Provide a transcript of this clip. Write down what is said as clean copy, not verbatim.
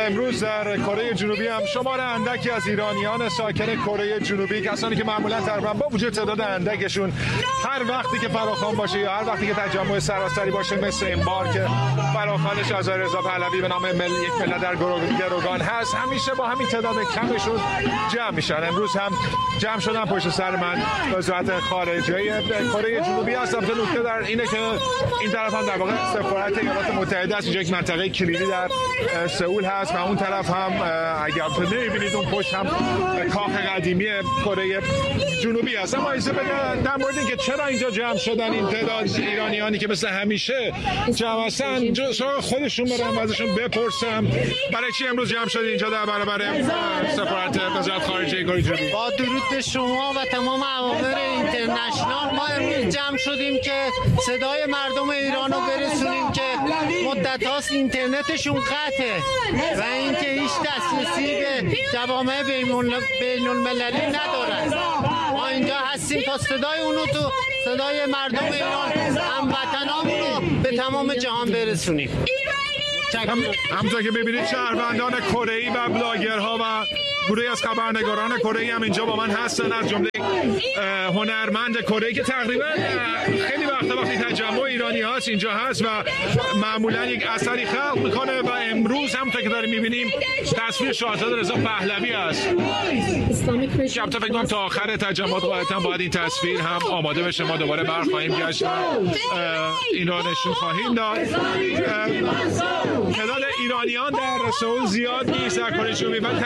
امروز در کره جنوبی هم شمار اندکی از ایرانیان ساکن کره جنوبی، کسانی که معمولا تقریبا با وجود تعداد اندکشون هر وقتی که فراخوان باشه یا هر وقتی که تجمع سراسری باشه، مثل این بار که فراخوان شاهزاده رضا پهلوی به نام یک ملت در گروگان هست، همیشه با همین تعداد کمشون جمع میشن. امروز هم جمع شدن پشت سر من وزارت خارجه کره جنوبی هست. نکته در اینه که این طرف هم در واقع سفارت ایالات متحده است، اینجا یک منطقه کلیدی در سئول هست و اون طرف هم اگر نمی‌بینید اون پشت هم کاخ قدیمی کره جنوبی هست. اما ایسا در مورد اینکه چرا اینجا جمع شدن این تعداد ایرانیانی که مثل همیشه جمع هستن، خودشون برام ازشون بپرسم برای چی امروز جمع شدید اینجا در برابر سفارت وزارت خارجه کره جنوبی. با درود به شما و تمام عوامل اینترنشنال، ما امروز جمع شدیم که صدای مردم ایران رو برسونیم که مدت هاست اینترنتشون قطعه و اینکه هیچ دسترسی به جوامع بین المللی ندارن. ما اینجا هستیم تا صدای اونو تو صدای مردم ایران هموطنامون رو به تمام جهان برسونیم. همونطور که ببینید شهروندان کره‌ای و بلاگرها و گروهی از خبرنگاران کره‌ای هم اینجا با من هستن، از جمله هنرمند کره‌ای که تقریبا خیلی وقتی تجمع ایرانی هاست اینجا هست و معمولا یک اثری خلق میکنه و امروز هم که داریم میبینیم تصویر شاهزاده رضا پهلوی است. البته فکر کنم تا آخر تجمعات قاعدتاً باید این تصویر هم آماده بشه، ما دوباره برخواهیم گشت و این را نشون خواهیم داد. تعداد ایرانیان در سئول زیاد نیست در کره جنوبی.